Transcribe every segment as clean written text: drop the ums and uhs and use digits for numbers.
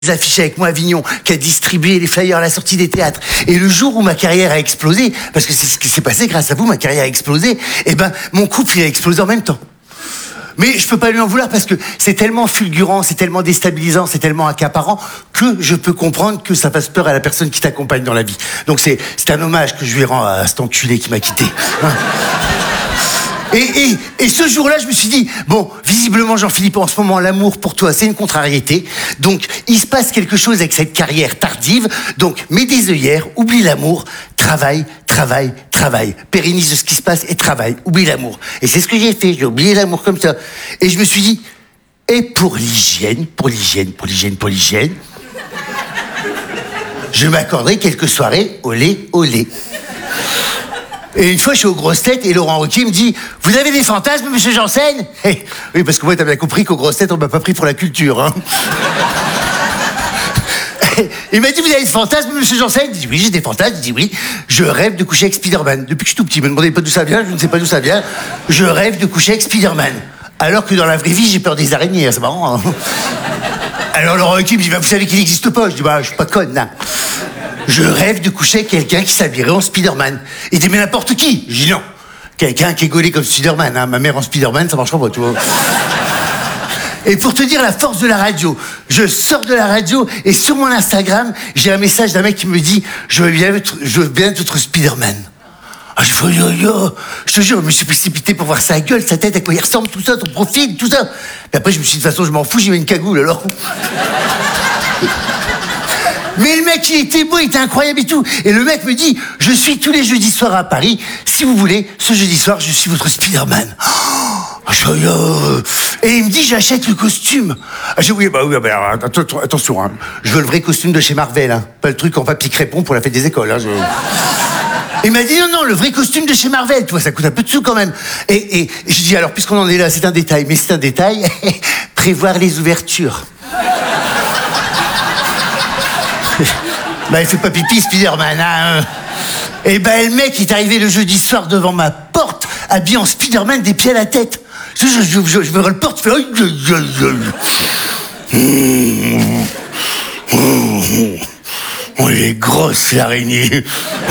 affiches avec moi à Avignon, qui a distribué les flyers à la sortie des théâtres. Et le jour où ma carrière a explosé, parce que c'est ce qui s'est passé grâce à vous, ma carrière a explosé, eh ben, mon couple, il a explosé en même temps. Mais je peux pas lui en vouloir parce que c'est tellement fulgurant, c'est tellement déstabilisant, c'est tellement accaparant que je peux comprendre que ça fasse peur à la personne qui t'accompagne dans la vie. Donc c'est un hommage que je lui rends à cet enculé qui m'a quitté. Hein. Et ce jour-là, je me suis dit, bon, visiblement, Jean-Philippe, en ce moment, l'amour pour toi, c'est une contrariété. Donc, il se passe quelque chose avec cette carrière tardive. Donc, mets des œillères, oublie l'amour, travaille, travaille, travaille. Pérennise ce qui se passe et travaille, oublie l'amour. Et c'est ce que j'ai fait, j'ai oublié l'amour comme ça. Et je me suis dit, et pour l'hygiène, je m'accorderai quelques soirées olé, olé. Et une fois, je suis aux grosses têtes et Laurent Ruquier me dit « Vous avez des fantasmes, monsieur Janssen ?» Oui, parce que moi, t'as bien compris qu'aux grosses têtes, on m'a pas pris pour la culture. Hein. Il m'a dit « Vous avez des fantasmes, monsieur Janssen ?» Je dis « Oui, j'ai des fantasmes. » Je dis « Oui, je rêve de coucher avec Spider-Man. Depuis que je suis tout petit, ne me demandez pas d'où ça vient, je ne sais pas d'où ça vient. Je rêve de coucher avec Spider-Man. Alors que dans la vraie vie, j'ai peur des araignées, c'est marrant. Hein. Alors Laurent Ruquier me dit « Vous savez qu'il n'existe pas ?» Je dis « Je suis pas conne, non. » Je rêve de coucher avec quelqu'un qui s'habillerait en Spider-Man. Il dit, mais n'importe qui. Je dis non. Quelqu'un qui est gaulé comme Spider-Man. Hein. Ma mère en Spider-Man, ça marchera pas, tu vois. Et pour te dire la force de la radio, je sors de la radio et sur mon Instagram, j'ai un message d'un mec qui me dit, je veux bien être Spider-Man. Ah, je fais, je te jure, je me suis précipité pour voir sa gueule, sa tête, à quoi il ressemble, tout ça, son profil, tout ça. Et après, je me suis dit, de toute façon, je m'en fous, j'y mets une cagoule, alors. Mais le mec, il était beau, il était incroyable et tout. Et le mec me dit, je suis tous les jeudis soirs à Paris. Si vous voulez, ce jeudi soir, je suis votre Spider-Man. Et il me dit, j'achète le costume. J'ai dit, oui, attention, hein. Je veux le vrai costume de chez Marvel, hein. Pas le truc en papier crépon pour la fête des écoles, hein. Il m'a dit, non, le vrai costume de chez Marvel, tu vois, ça coûte un peu de sous quand même. Et je dis, alors, puisqu'on en est là, c'est un détail, mais c'est un détail, prévoir les ouvertures. Il fait pas pipi, Spider-Man, hein. Et le mec, il est arrivé le jeudi soir devant ma porte, habillé en Spider-Man des pieds à la tête. Je me le porte, je fais... Oh, elle est grosse, l'araignée.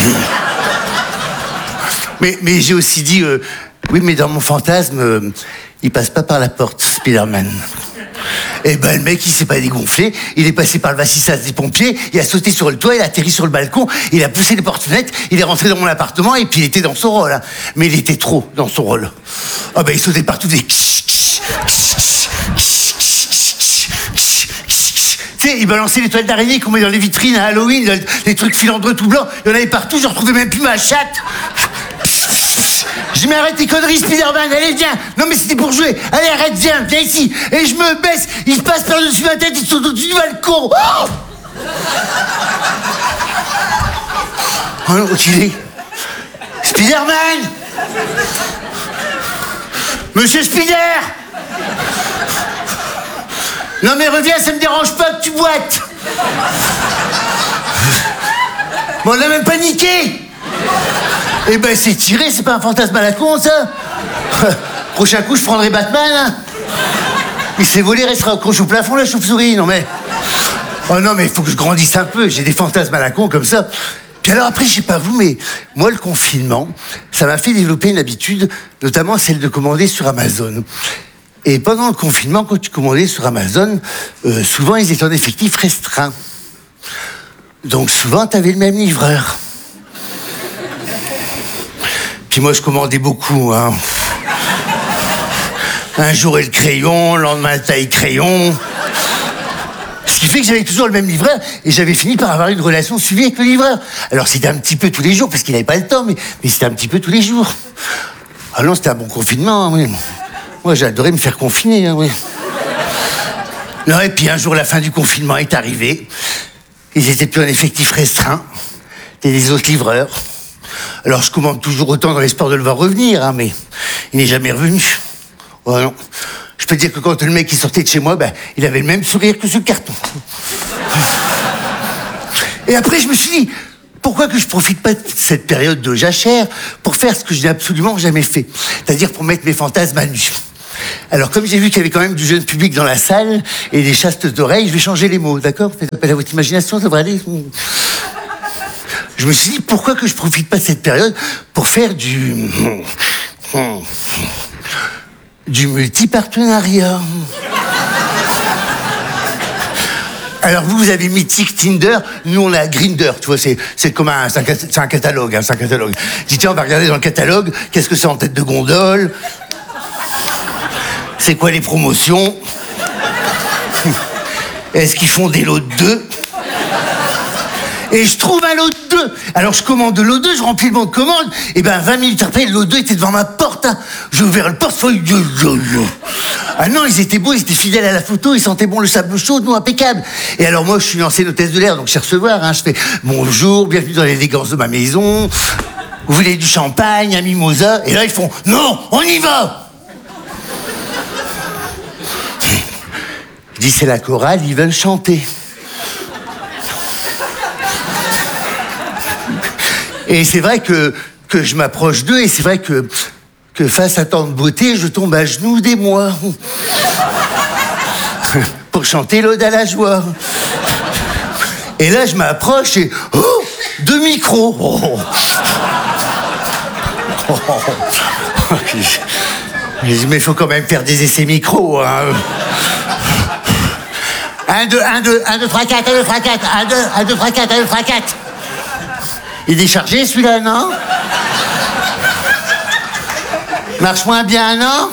mais j'ai aussi dit, oui, mais dans mon fantasme, il passe pas par la porte, Spider-Man. Et le mec, il s'est pas dégonflé, il est passé par le vasistas des pompiers, il a sauté sur le toit, il a atterri sur le balcon, il a poussé les portes-fenêtres, il est rentré dans mon appartement et puis il était dans son rôle. Hein. Mais il était trop dans son rôle. Il sautait partout des... Tu sais, il balançait les toiles d'araignée qu'on met dans les vitrines à Halloween, les trucs filandreux tout blancs, il y en avait partout, je retrouvais même plus ma chatte. Je dis, mais arrête tes conneries, Spider-Man, allez, viens. Non, mais c'était pour jouer. Allez, arrête, viens ici. Et je me baisse, il se passe par-dessus ma tête, il saute au-dessus du balcon. Oh non, qu'il est. Spider-Man. Monsieur Spider. Non, mais reviens, ça me dérange pas que tu boites. Bon, on a même paniqué. C'est tiré, c'est pas un fantasme à la con, ça. Prochain coup, je prendrai Batman. Hein. Il s'est volé, restera accroché au plafond, la chauve-souris, non mais... Oh non, mais il faut que je grandisse un peu, j'ai des fantasmes à la con comme ça. Puis alors après, je sais pas vous, mais moi, le confinement, ça m'a fait développer une habitude, notamment celle de commander sur Amazon. Et pendant le confinement, quand tu commandais sur Amazon, souvent, ils étaient en effectif restreint. Donc souvent, t'avais le même livreur. Puis moi, je commandais beaucoup, hein. Un jour, et le crayon, le lendemain, la taille crayon. Ce qui fait que j'avais toujours le même livreur et j'avais fini par avoir une relation suivie avec le livreur. Alors, c'était un petit peu tous les jours, parce qu'il n'avait pas le temps, mais c'était un petit peu tous les jours. Ah non, c'était un bon confinement, hein, oui. Moi, j'adorais me faire confiner, hein, oui. Non, et puis un jour, la fin du confinement est arrivée. Ils étaient plus en effectif restreint. C'était des autres livreurs. Alors, je commande toujours autant dans l'espoir de le voir revenir, hein, mais il n'est jamais revenu. Oh non. Je peux dire que quand le mec il sortait de chez moi, il avait le même sourire que ce carton. Et après, je me suis dit, pourquoi que je profite pas de cette période de jachère pour faire ce que je n'ai absolument jamais fait, c'est-à-dire pour mettre mes fantasmes à nu. Alors, comme j'ai vu qu'il y avait quand même du jeune public dans la salle et des chastes d'oreilles, je vais changer les mots, d'accord? Faites appel à votre imagination, ça devrait aller. Je me suis dit, pourquoi que je profite pas de cette période pour faire du multipartenariat? Alors vous avez Mythique, Tinder, nous on a Grindr, tu vois, c'est comme c'est un catalogue, c'est un catalogue. Dis tiens, on va regarder dans le catalogue, qu'est-ce que c'est en tête de gondole? C'est quoi les promotions? Est-ce qu'ils font des lots de 2? Et je trouve un lot de 2. Alors je commande le lot 2, je remplis le bon de commande, et 20 minutes après, le lot 2 était devant ma porte. Hein. J'ai ouvert le portefeuille. Ah non, ils étaient beaux, ils étaient fidèles à la photo, ils sentaient bon le sable chaud, nous impeccable. Et alors moi, je suis une ancienne hôtesse de l'air, donc je sais recevoir. Hein, je fais bonjour, bienvenue dans l'élégance de ma maison. Vous voulez du champagne, un mimosa? Et là, ils font non, on y va. Je dis c'est la chorale, ils veulent chanter. Et c'est vrai que je m'approche d'eux, et c'est vrai que face à tant de beauté, je tombe à genoux des mois. Pour chanter l'Ode à la joie. Et là, je m'approche et... Oh, 2 micros. Oh. Oh. Mais il faut quand même faire des essais micros. Hein. 1, 2, 1, 2, 1, 2, 3, 4, 1, 2, 3, 4, 1, 2, 1, 2, 3, 4, 1, 2, 3, 4. Il est déchargé celui-là, non? Marche moins bien, non?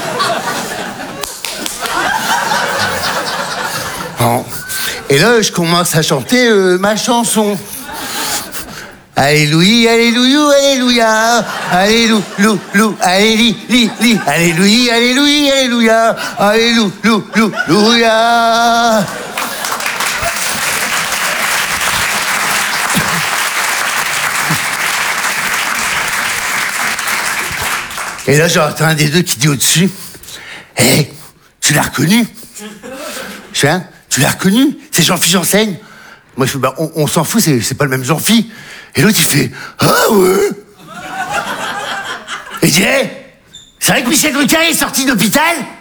Bon. Et là, je commence à chanter ma chanson. Alléluia, alléluia, alléluia, alléluia, alléluia, alléluia, alléluia, alléluia, alléluia. Et là, j'entends un des deux qui dit au-dessus, « Hé, tu l'as reconnu ?» Je fais, hein, tu l'as reconnu? C'est Jean-Philippe Janssaigne. Moi, je fais, on s'en fout, c'est pas le même Jean-Philippe. Et l'autre, il fait, ah ouais. Et il dit, hé, c'est vrai que Michel Drucker est sorti d'hôpital?